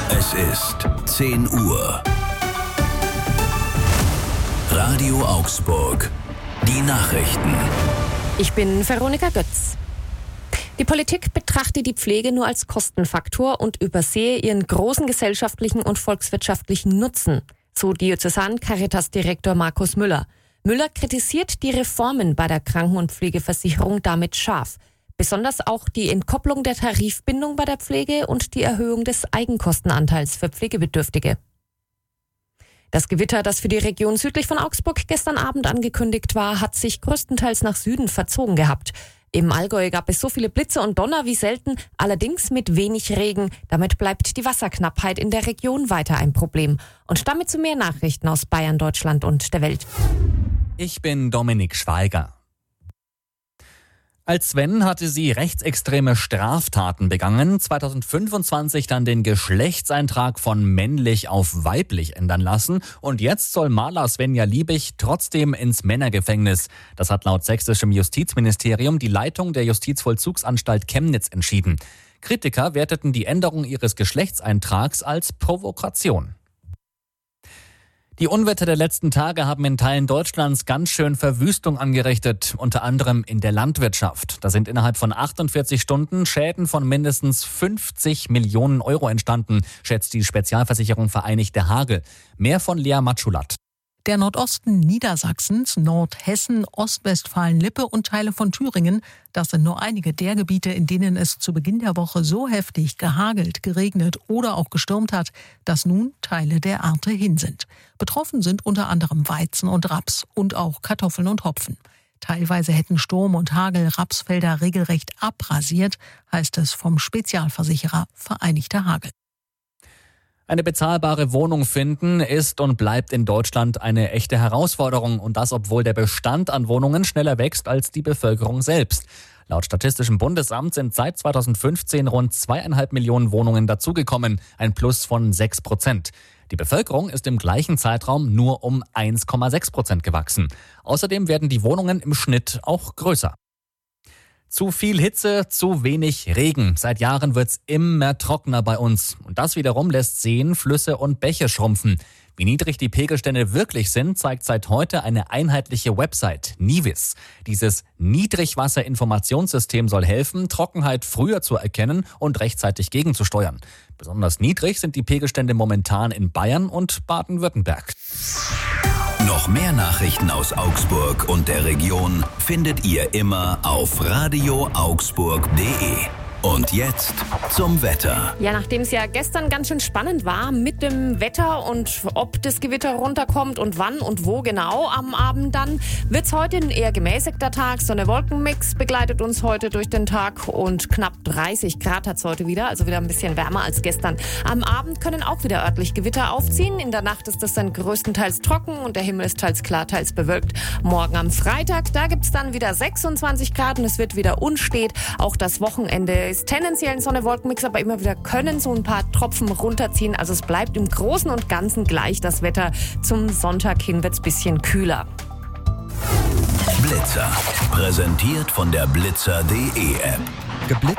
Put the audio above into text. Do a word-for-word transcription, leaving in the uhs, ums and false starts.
Es ist zehn Uhr. Radio Augsburg. Die Nachrichten. Ich bin Veronika Götz. Die Politik betrachtet die Pflege nur als Kostenfaktor und übersehe ihren großen gesellschaftlichen und volkswirtschaftlichen Nutzen, so Diözesan-Caritas-Direktor Markus Müller. Müller kritisiert die Reformen bei der Kranken- und Pflegeversicherung damit scharf. Besonders auch die Entkopplung der Tarifbindung bei der Pflege und die Erhöhung des Eigenkostenanteils für Pflegebedürftige. Das Gewitter, das für die Region südlich von Augsburg gestern Abend angekündigt war, hat sich größtenteils nach Süden verzogen gehabt. Im Allgäu gab es so viele Blitze und Donner wie selten, allerdings mit wenig Regen. Damit bleibt die Wasserknappheit in der Region weiter ein Problem. Und damit zu mehr Nachrichten aus Bayern, Deutschland und der Welt. Ich bin Dominik Schweiger. Als Sven hatte sie rechtsextreme Straftaten begangen, zwanzig fünfundzwanzig dann den Geschlechtseintrag von männlich auf weiblich ändern lassen und jetzt soll Maler Svenja Liebig trotzdem ins Männergefängnis. Das hat laut sächsischem Justizministerium die Leitung der Justizvollzugsanstalt Chemnitz entschieden. Kritiker werteten die Änderung ihres Geschlechtseintrags als Provokation. Die Unwetter der letzten Tage haben in Teilen Deutschlands ganz schön Verwüstung angerichtet, unter anderem in der Landwirtschaft. Da sind innerhalb von achtundvierzig Stunden Schäden von mindestens fünfzig Millionen Euro entstanden, schätzt die Spezialversicherung Vereinigte Hagel. Mehr von Lea Matschulat. Der Nordosten Niedersachsens, Nordhessen, Ostwestfalen-Lippe und Teile von Thüringen, das sind nur einige der Gebiete, in denen es zu Beginn der Woche so heftig gehagelt, geregnet oder auch gestürmt hat, dass nun Teile der Ernte hin sind. Betroffen sind unter anderem Weizen und Raps und auch Kartoffeln und Hopfen. Teilweise hätten Sturm und Hagel Rapsfelder regelrecht abrasiert, heißt es vom Spezialversicherer Vereinigte Hagel. Eine bezahlbare Wohnung finden ist und bleibt in Deutschland eine echte Herausforderung. Und das, obwohl der Bestand an Wohnungen schneller wächst als die Bevölkerung selbst. Laut Statistischem Bundesamt sind seit zweitausendfünfzehn rund zweieinhalb Millionen Wohnungen dazugekommen, ein Plus von sechs Prozent. Die Bevölkerung ist im gleichen Zeitraum nur um eins Komma sechs Prozent gewachsen. Außerdem werden die Wohnungen im Schnitt auch größer. Zu viel Hitze, zu wenig Regen. Seit Jahren wird's immer trockener bei uns. Und das wiederum lässt Seen, Flüsse und Bäche schrumpfen. Wie niedrig die Pegelstände wirklich sind, zeigt seit heute eine einheitliche Website, Nivis. Dieses Niedrigwasserinformationssystem soll helfen, Trockenheit früher zu erkennen und rechtzeitig gegenzusteuern. Besonders niedrig sind die Pegelstände momentan in Bayern und Baden-Württemberg. Noch mehr Nachrichten aus Augsburg und der Region findet ihr immer auf radio augsburg punkt de. Und jetzt zum Wetter. Ja, nachdem es ja gestern ganz schön spannend war mit dem Wetter und ob das Gewitter runterkommt und wann und wo genau am Abend dann, wird es heute ein eher gemäßigter Tag. So eine Wolkenmix begleitet uns heute durch den Tag und knapp dreißig Grad hat es heute wieder, also wieder ein bisschen wärmer als gestern. Am Abend können auch wieder örtlich Gewitter aufziehen. In der Nacht ist das dann größtenteils trocken und der Himmel ist teils klar, teils bewölkt. Morgen am Freitag, da gibt es dann wieder sechsundzwanzig Grad und es wird wieder unstet. Auch das Wochenende ist tendenziell ein Sonne-Wolkenmix, aber immer wieder können so ein paar Tropfen runterziehen. Also es bleibt im Großen und Ganzen gleich das Wetter. Zum Sonntag hin wird es ein bisschen kühler. Blitzer. Präsentiert von der blitzer punkt de App. Geblitzt